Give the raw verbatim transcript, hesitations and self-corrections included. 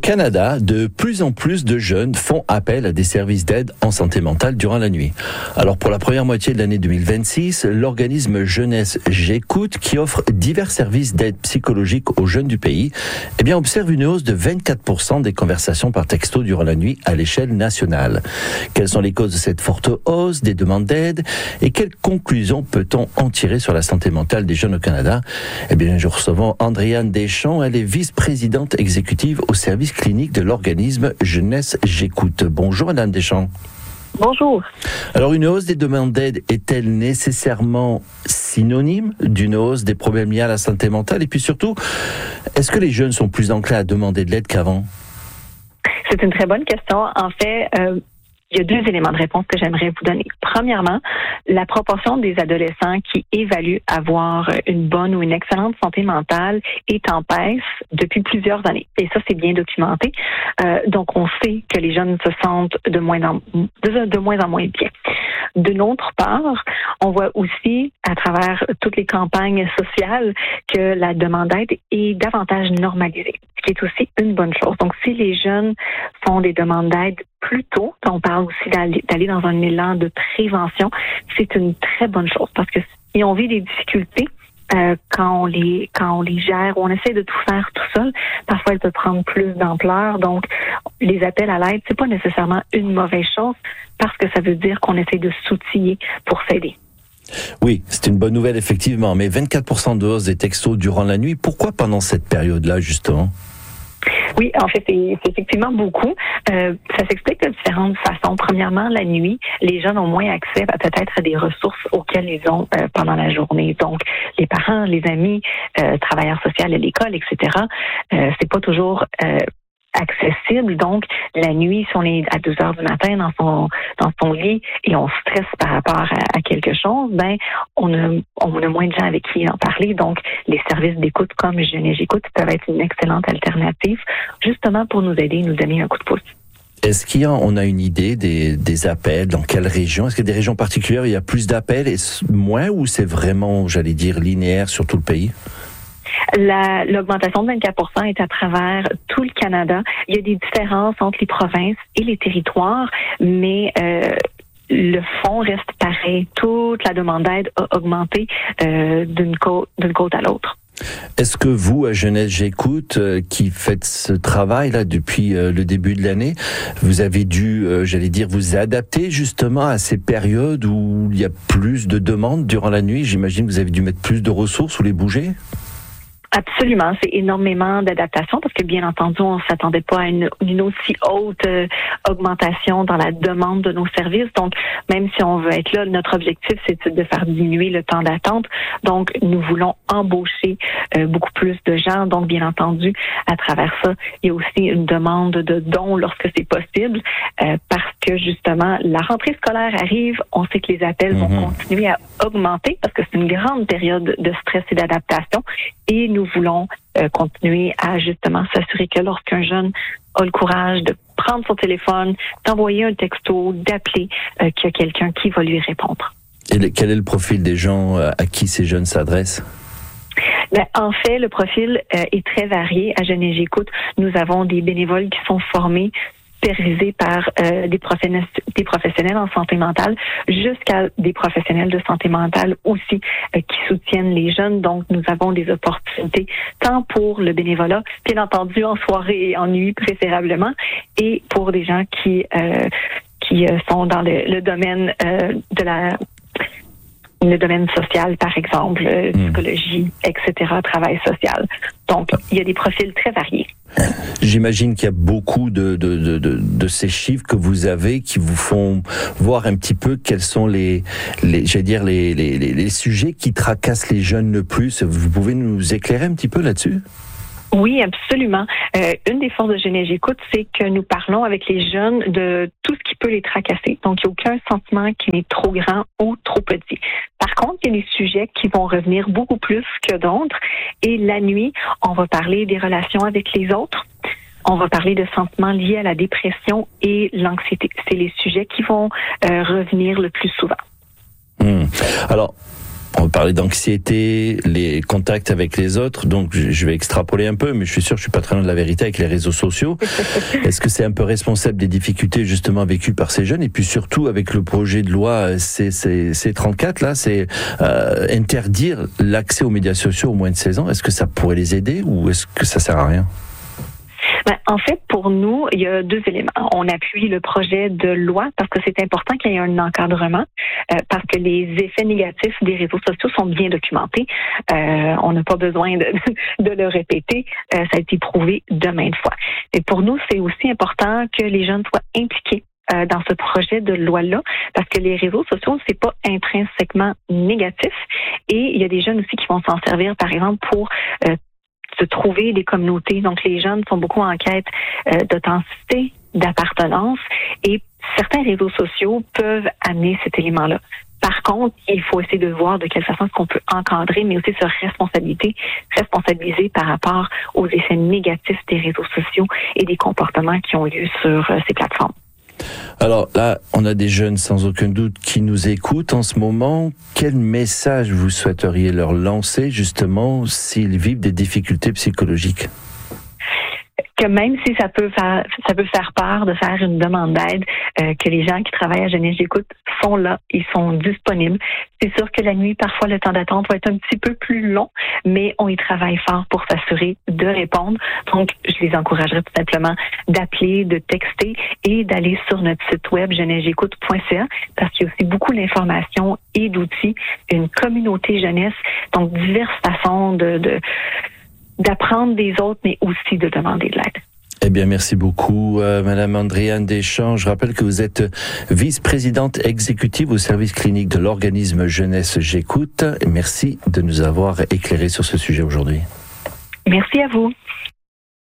Canada, de plus en plus de jeunes font appel à des services d'aide en santé mentale durant la nuit. Alors pour la première moitié de l'année deux mille vingt-six, l'organisme Jeunesse J'écoute, qui offre divers services d'aide psychologique aux jeunes du pays, eh bien observe une hausse de vingt-quatre pour cent des conversations par texto durant la nuit à l'échelle nationale. Quelles sont les causes de cette forte hausse des demandes d'aide et quelles conclusions peut-on en tirer sur la santé mentale des jeunes au Canada? Eh bien, nous recevons Andréane Deschamps, elle est vice-présidente exécutive au service clinique de l'organisme Jeunesse J'écoute. Bonjour Madame Deschamps. Bonjour. Alors, une hausse des demandes d'aide est-elle nécessairement synonyme d'une hausse des problèmes liés à la santé mentale? Et puis surtout, est-ce que les jeunes sont plus enclins à demander de l'aide qu'avant? C'est une très bonne question. En fait, euh, il y a deux éléments de réponse que j'aimerais vous donner. Premièrement, la proportion des adolescents qui évaluent avoir une bonne ou une excellente santé mentale est en baisse depuis plusieurs années. Et ça, c'est bien documenté. Euh, donc, on sait que les jeunes se sentent de moins en, de, de moins en moins bien. De notre part, on voit aussi, à travers toutes les campagnes sociales, que la demande d'aide est davantage normalisée, ce qui est aussi une bonne chose. Donc, si les jeunes font des demandes d'aide plus tôt, on parle aussi d'aller, d'aller dans un élan de prévention, c'est une très bonne chose parce que si on vit des difficultés, euh, quand on les quand on les gère, ou on essaie de tout faire tout seul, parfois elle peut prendre plus d'ampleur. Donc, les appels à l'aide, c'est pas nécessairement une mauvaise chose parce que ça veut dire qu'on essaie de s'outiller pour s'aider. Oui, c'est une bonne nouvelle effectivement, mais vingt-quatre pour cent de hausse des textos durant la nuit, pourquoi pendant cette période-là justement? Oui, en fait, c'est, c'est effectivement beaucoup. Euh, ça s'explique de différentes façons. Premièrement, la nuit, les jeunes ont moins accès à peut-être à des ressources auxquelles ils ont euh, pendant la journée. Donc, les parents, les amis, euh, travailleurs sociaux à l'école, et cetera. Euh, c'est pas toujours euh, accessible. Donc, la nuit, si on est à deux heures du matin dans son dans son lit et on stresse par rapport à, à quelque chose, ben on a on a moins de gens avec qui en parler. Donc, les services d'écoute comme Jeunesse J'écoute peuvent être une excellente alternative, justement pour nous aider, nous donner un coup de pouce. Est-ce qu'il y a, on a une idée des, des appels, dans quelle région? Est-ce qu'il y a des régions particulières où il y a plus d'appels et moins, ou c'est vraiment, j'allais dire, linéaire sur tout le pays? La, l'augmentation de vingt-quatre pour cent est à travers tout le Canada. Il y a des différences entre les provinces et les territoires, mais euh, le fond reste pareil. Toute la demande d'aide a augmenté euh, d'une côte, d'une côte à l'autre. Est-ce que vous, à Jeunesse J'écoute, euh, qui faites ce travail-là depuis euh, le début de l'année, vous avez dû, euh, j'allais dire, vous adapter justement à ces périodes où il y a plus de demandes durant la nuit? J'imagine que vous avez dû mettre plus de ressources ou les bouger? Absolument, c'est énormément d'adaptation parce que bien entendu, on ne s'attendait pas à une, une aussi haute euh, augmentation dans la demande de nos services. Donc, même si on veut être là, notre objectif, c'est de faire diminuer le temps d'attente. Donc, nous voulons embaucher euh, beaucoup plus de gens. Donc, bien entendu, à travers ça, il y a aussi une demande de dons lorsque c'est possible euh, parce que justement, la rentrée scolaire arrive. On sait que les appels mm-hmm. vont continuer à augmenter parce que c'est une grande période de stress et d'adaptation. Et nous voulons euh, continuer à justement s'assurer que lorsqu'un jeune a le courage de prendre son téléphone, d'envoyer un texto, d'appeler, euh, qu'il y a quelqu'un qui va lui répondre. Et le, quel est le profil des gens à qui ces jeunes s'adressent? Ben, en fait, le profil euh, est très varié. À Jeunesse J'écoute, nous avons des bénévoles qui sont formés supervisés par euh, des professionnels, des professionnels en santé mentale, jusqu'à des professionnels de santé mentale aussi euh, qui soutiennent les jeunes. Donc, nous avons des opportunités tant pour le bénévolat, bien entendu en soirée et en nuit préférablement, et pour des gens qui euh, qui euh, sont dans le, le domaine euh, de la le domaine social, par exemple, euh, mmh. psychologie, et cetera, travail social. Donc, il y a des profils très variés. J'imagine qu'il y a beaucoup de, de, de, de, de ces chiffres que vous avez qui vous font voir un petit peu quels sont les, les j'allais dire, les, les, les, les sujets qui tracassent les jeunes le plus. Vous pouvez nous éclairer un petit peu là-dessus? Oui, absolument. Euh, une des forces de Jeunesse J'écoute, c'est que nous parlons avec les jeunes de tout ce qui peut les tracasser. Donc, il n'y a aucun sentiment qui est trop grand ou trop petit. Par contre, il y a des sujets qui vont revenir beaucoup plus que d'autres. Et la nuit, on va parler des relations avec les autres. On va parler de sentiments liés à la dépression et l'anxiété. C'est les sujets qui vont euh, revenir le plus souvent. Mmh. Alors, On va parler d'anxiété, les contacts avec les autres. Donc, je vais extrapoler un peu, mais je suis sûr que je suis pas très loin de la vérité avec les réseaux sociaux. Est-ce que c'est un peu responsable des difficultés justement vécues par ces jeunes? Et puis surtout avec le projet de loi C trente-quatre, là, c'est euh, interdire l'accès aux médias sociaux aux moins de seize ans. Est-ce que ça pourrait les aider ou est-ce que ça sert à rien? Ben, en fait, pour nous, il y a deux éléments. On appuie le projet de loi parce que c'est important qu'il y ait un encadrement, euh, parce que les effets négatifs des réseaux sociaux sont bien documentés. Euh, on n'a pas besoin de, de le répéter. Euh, ça a été prouvé de maintes fois. Et pour nous, c'est aussi important que les jeunes soient impliqués euh, dans ce projet de loi-là, parce que les réseaux sociaux, c'est pas intrinsèquement négatif. Et il y a des jeunes aussi qui vont s'en servir, par exemple, pour euh, se trouver des communautés. Donc, les jeunes sont beaucoup en quête euh, d'authenticité, d'appartenance, et certains réseaux sociaux peuvent amener cet élément-là. Par contre, il faut essayer de voir de quelle façon est-ce qu'on peut encadrer, mais aussi se responsabiliser, responsabiliser par rapport aux effets négatifs des réseaux sociaux et des comportements qui ont lieu sur euh, ces plateformes. Alors là, on a des jeunes sans aucun doute qui nous écoutent en ce moment. Quel message vous souhaiteriez leur lancer justement s'ils vivent des difficultés psychologiques? Que même si ça peut faire ça peut faire peur de faire une demande d'aide, euh, que les gens qui travaillent à Jeunesse J'écoute sont là, ils sont disponibles. C'est sûr que la nuit, parfois, le temps d'attente va être un petit peu plus long, mais on y travaille fort pour s'assurer de répondre. Donc, je les encouragerais tout simplement d'appeler, de texter et d'aller sur notre site web jeunesse j'écoute point c a parce qu'il y a aussi beaucoup d'informations et d'outils, une communauté jeunesse, donc diverses façons de, de d'apprendre des autres, mais aussi de demander de l'aide. Eh bien, merci beaucoup, euh, Madame Andréane Deschamps. Je rappelle que vous êtes vice-présidente exécutive au service clinique de l'organisme Jeunesse J'écoute. Merci de nous avoir éclairé sur ce sujet aujourd'hui. Merci à vous.